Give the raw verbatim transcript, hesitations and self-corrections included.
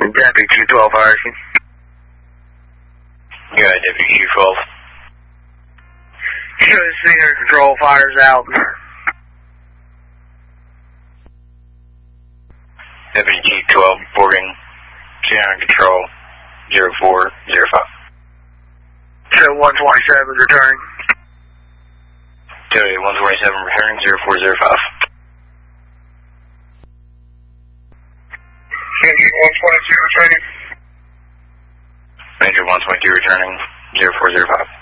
Deputy Q twelve, how are you? Yeah, Deputy Q twelve. Show Stinger control, fires out. Deputy Q twelve, boarding, Stinger control, zero four zero five. Show one twenty-seven, returning. Deputy one twenty-seven, returning, zero four zero five. Major one twenty-two, returning. Major one twenty-two, returning, zero four zero five.